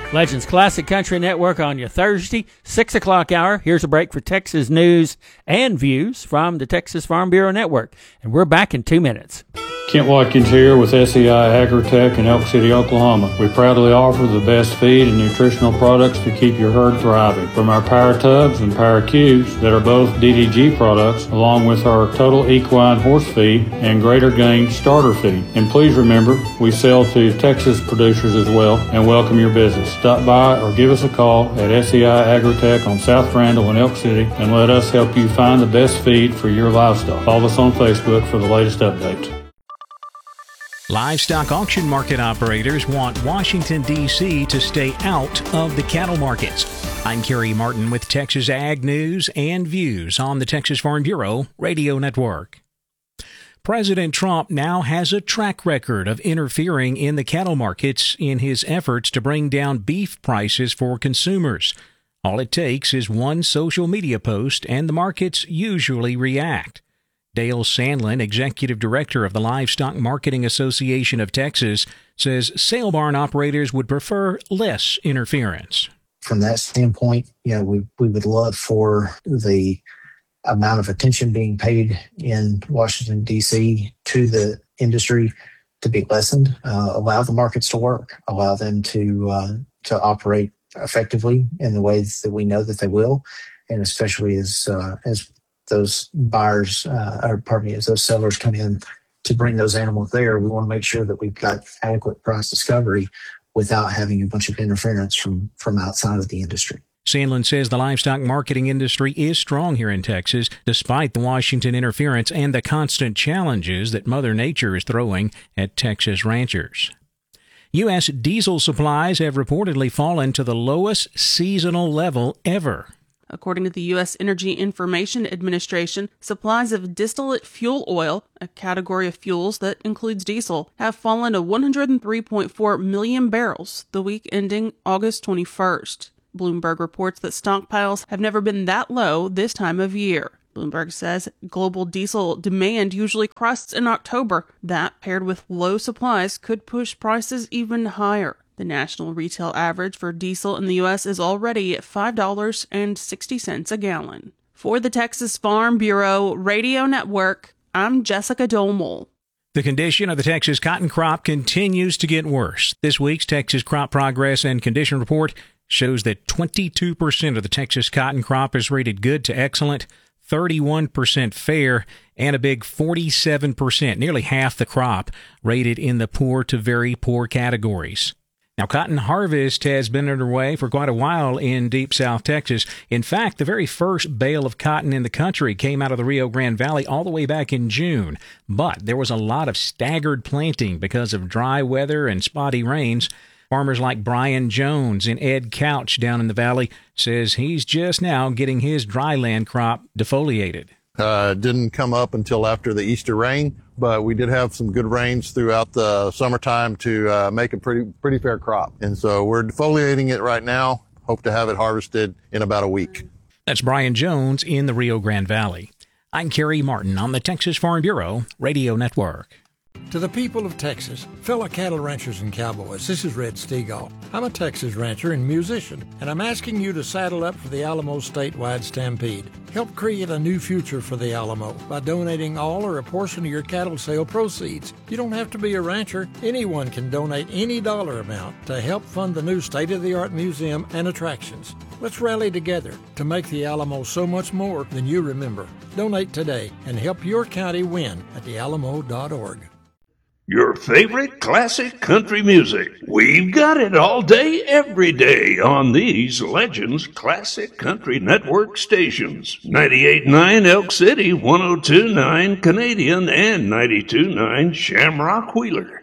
Legends Classic Country Network on your Thursday, 6 o'clock hour. Here's a break for Texas news and views from the Texas Farm Bureau Network. And we're back in 2 minutes. Kent Watkins here with SEI Agritech in Elk City, Oklahoma. We proudly offer the best feed and nutritional products to keep your herd thriving. From our Power Tubs and Power Cubes that are both DDG products, along with our Total Equine Horse Feed and Greater Gain Starter Feed. And please remember, we sell to Texas producers as well and welcome your business. Stop by or give us a call at SEI Agritech on South Randall in Elk City and let us help you find the best feed for your livestock. Follow us on Facebook for the latest updates. Livestock auction market operators want Washington, D.C. to stay out of the cattle markets. I'm Kerry Martin with Texas Ag News and Views on the Texas Farm Bureau Radio Network. President Trump now has a track record of interfering in the cattle markets in his efforts to bring down beef prices for consumers. All it takes is one social media post, and the markets usually react. Dale Sandlin, executive director of the Livestock Marketing Association of Texas, says sale barn operators would prefer less interference. From that standpoint, we would love for the amount of attention being paid in Washington, D.C. to the industry to be lessened, allow the markets to work, allow them to operate effectively in the ways that we know that they will, and especially as those buyers, as those sellers come in to bring those animals there, we want to make sure that we've got adequate price discovery without having a bunch of interference from outside of the industry. Sandlin says the livestock marketing industry is strong here in Texas, despite the Washington interference and the constant challenges that Mother Nature is throwing at Texas ranchers. U.S. diesel supplies have reportedly fallen to the lowest seasonal level ever. According to the U.S. Energy Information Administration, supplies of distillate fuel oil, a category of fuels that includes diesel, have fallen to 103.4 million barrels the week ending August 21st. Bloomberg reports that stockpiles have never been that low this time of year. Bloomberg says global diesel demand usually crests in October. That, paired with low supplies, could push prices even higher. The national retail average for diesel in the U.S. is already at $5.60 a gallon. For the Texas Farm Bureau Radio Network, I'm Jessica Domel. The condition of the Texas cotton crop continues to get worse. This week's Texas Crop Progress and Condition Report shows that 22% of the Texas cotton crop is rated good to excellent, 31% fair, and a big 47%, nearly half the crop, rated in the poor to very poor categories. Now, cotton harvest has been underway for quite a while in deep South Texas. In fact, the very first bale of cotton in the country came out of the Rio Grande Valley all the way back in June. But there was a lot of staggered planting because of dry weather and spotty rains. Farmers like Brian Jones and Ed Couch down in the valley says he's just now getting his dryland crop defoliated. Didn't come up until after the Easter rain, but we did have some good rains throughout the summertime to make a pretty fair crop. And so we're defoliating it right now. Hope to have it harvested in about a week. That's Brian Jones in the Rio Grande Valley. I'm Kerry Martin on the Texas Farm Bureau Radio Network. To the people of Texas, fellow cattle ranchers and cowboys, this is Red Stegall. I'm a Texas rancher and musician, and I'm asking you to saddle up for the Alamo Statewide Stampede. Help create a new future for the Alamo by donating all or a portion of your cattle sale proceeds. You don't have to be a rancher. Anyone can donate any dollar amount to help fund the new state-of-the-art museum and attractions. Let's rally together to make the Alamo so much more than you remember. Donate today and help your county win at thealamo.org. Your favorite classic country music. We've got it all day, every day on these Legends Classic Country Network stations. 98.9 Elk City, 102.9 Canadian, and 92.9 Shamrock Wheeler.